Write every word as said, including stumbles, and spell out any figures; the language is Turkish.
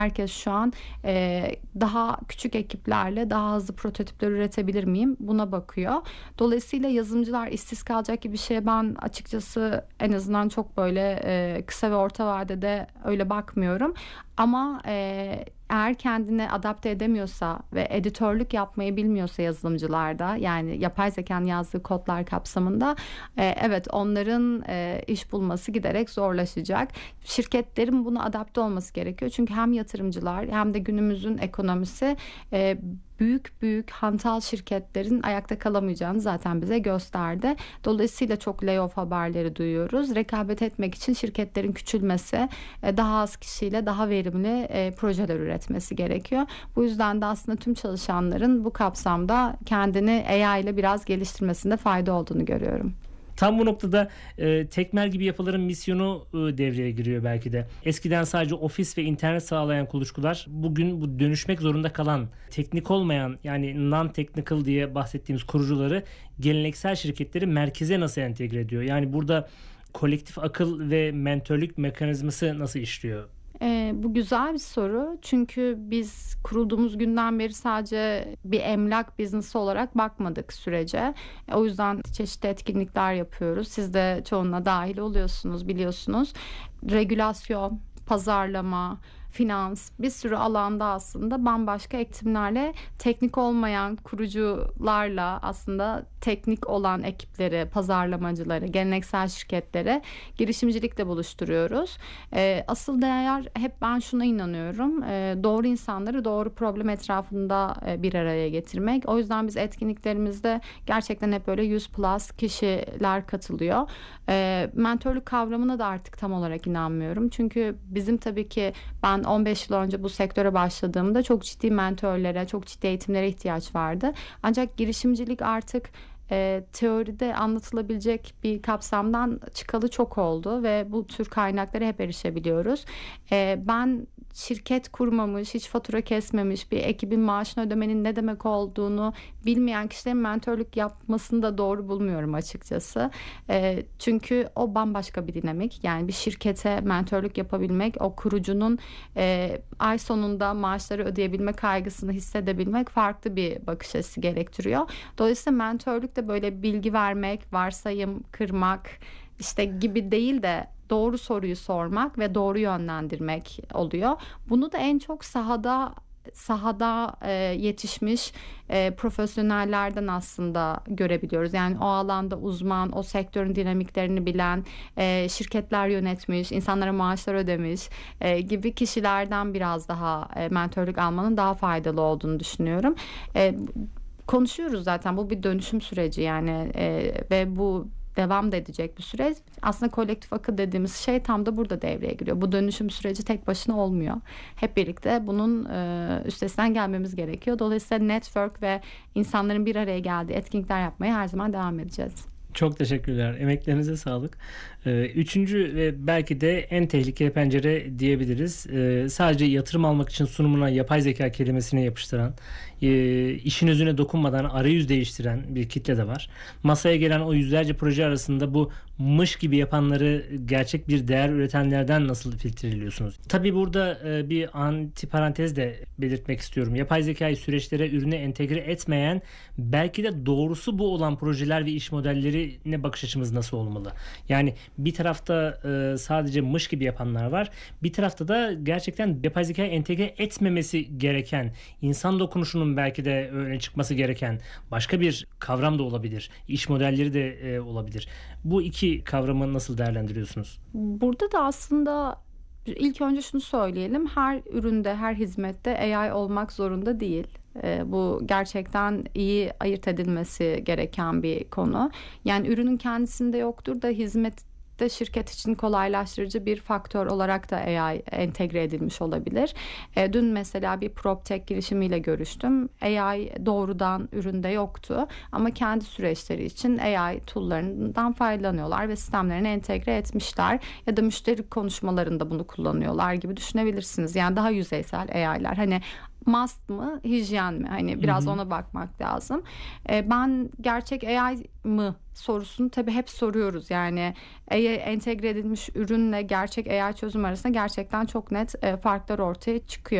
Herkes şu an e, daha küçük ekiplerle daha hızlı prototipler üretebilir miyim? Buna bakıyor. Dolayısıyla yazılımcılar işsiz kalacak gibi bir şeye ben açıkçası en azından çok böyle e, kısa ve orta vadede öyle bakmıyorum. Ama e, eğer kendini adapte edemiyorsa ve editörlük yapmayı bilmiyorsa yazılımcılarda, yani yapay zekanın yazdığı kodlar kapsamında e, evet onların e, iş bulması giderek zorlaşacak. Şirketlerin buna adapte olması gerekiyor. Çünkü hem yatırımcılar hem de günümüzün ekonomisi e, büyük büyük hantal şirketlerin ayakta kalamayacağını zaten bize gösterdi. Dolayısıyla çok layoff haberleri duyuyoruz. Rekabet etmek için şirketlerin küçülmesi, e, daha az kişiyle daha verimli e, projeler üretmesi gerekiyor. Bu yüzden de aslında tüm çalışanların bu kapsamda kendini A I ile biraz geliştirmesinde fayda olduğunu görüyorum. Tam bu noktada e, Tekmer gibi yapıların misyonu e, devreye giriyor belki de. Eskiden sadece ofis ve internet sağlayan kuluçkular bugün bu dönüşmek zorunda kalan, teknik olmayan, yani non-technical diye bahsettiğimiz kurucuları, geleneksel şirketleri merkeze nasıl entegre ediyor? Yani burada kolektif akıl ve mentörlük mekanizması nasıl işliyor? Ee, bu güzel bir soru, çünkü biz kurulduğumuz günden beri sadece bir emlak biznesi olarak bakmadık sürece. E, o yüzden çeşitli etkinlikler yapıyoruz. Siz de çoğuna dahil oluyorsunuz, biliyorsunuz. Regülasyon, pazarlama, finans, bir sürü alanda aslında bambaşka eğitimlerle teknik olmayan kurucularla aslında teknik olan ekipleri, pazarlamacıları, geleneksel şirketleri girişimcilikle buluşturuyoruz. Ee, asıl değer, hep ben şuna inanıyorum, ee, doğru insanları doğru problem etrafında e, bir araya getirmek. O yüzden biz etkinliklerimizde gerçekten hep böyle yüz plus kişiler katılıyor. Ee, mentörlük kavramına da artık tam olarak inanmıyorum. Çünkü bizim tabii ki ben on beş yıl önce bu sektöre başladığımda çok ciddi mentörlere, çok ciddi eğitimlere ihtiyaç vardı. Ancak girişimcilik artık e, teoride anlatılabilecek bir kapsamdan çıkalı çok oldu ve bu tür kaynaklara hep erişebiliyoruz. E, ben şirket kurmamış, hiç fatura kesmemiş bir ekibin maaşını ödemenin ne demek olduğunu bilmeyen kişilerin mentörlük yapmasını da doğru bulmuyorum açıkçası. E, çünkü o bambaşka bir dinamik. Yani bir şirkete mentörlük yapabilmek, o kurucunun e, ay sonunda maaşları ödeyebilme kaygısını hissedebilmek farklı bir bakış açısı gerektiriyor. Dolayısıyla mentörlük de böyle bilgi vermek, varsayım kırmak işte gibi değil de doğru soruyu sormak ve doğru yönlendirmek oluyor. Bunu da en çok sahada sahada e, yetişmiş e, profesyonellerden aslında görebiliyoruz. Yani o alanda uzman, o sektörün dinamiklerini bilen, e, şirketler yönetmiş, insanlara maaşlar ödemiş e, gibi kişilerden biraz daha e, mentörlük almanın daha faydalı olduğunu düşünüyorum. E, konuşuyoruz zaten, bu bir dönüşüm süreci yani e, ve bu devam da edecek bir süreç. Aslında kolektif akıl dediğimiz şey tam da burada devreye giriyor. Bu dönüşüm süreci tek başına olmuyor. Hep birlikte bunun e, üstesinden gelmemiz gerekiyor. Dolayısıyla network ve insanların bir araya geldiği etkinlikler yapmaya her zaman devam edeceğiz. Çok teşekkürler. Emeklerinize sağlık. Ee, üçüncü ve belki de en tehlikeli pencere diyebiliriz. Ee, sadece yatırım almak için sunumuna yapay zeka kelimesini yapıştıran, e, işin özüne dokunmadan arayüz değiştiren bir kitle de var. Masaya gelen o yüzlerce proje arasında bu mış gibi yapanları gerçek bir değer üretenlerden nasıl filtreliyorsunuz? Tabii burada e, bir antiparantez de belirtmek istiyorum. Yapay zekayı süreçlere, ürüne entegre etmeyen, belki de doğrusu bu olan projeler ve iş modellerine bakış açımız nasıl olmalı? Yani bir tarafta e, sadece mış gibi yapanlar var. Bir tarafta da gerçekten yapay zekayı entegre etmemesi gereken, insan dokunuşunun belki de öne çıkması gereken başka bir kavram da olabilir. İş modelleri de e, olabilir. Bu iki kavramı nasıl değerlendiriyorsunuz? Burada da aslında ilk önce şunu söyleyelim. Her üründe, her hizmette A I olmak zorunda değil. Bu gerçekten iyi ayırt edilmesi gereken bir konu. Yani ürünün kendisinde yoktur da hizmet de şirket için kolaylaştırıcı bir faktör olarak da A I entegre edilmiş olabilir. E, dün mesela bir PropTech girişimiyle görüştüm. A I doğrudan üründe yoktu ama kendi süreçleri için A I tool'larından faydalanıyorlar ve sistemlerine entegre etmişler. Ya da müşteri konuşmalarında bunu kullanıyorlar gibi düşünebilirsiniz. Yani daha yüzeysel A I'lar. Hani must mı, hijyen mi? Hani biraz Hı hı. ona bakmak lazım. E, ben gerçek A I mı sorusunu tabii hep soruyoruz. Yani A I entegre edilmiş ürünle gerçek A I çözüm arasında gerçekten çok net e, farklar ortaya çıkıyor.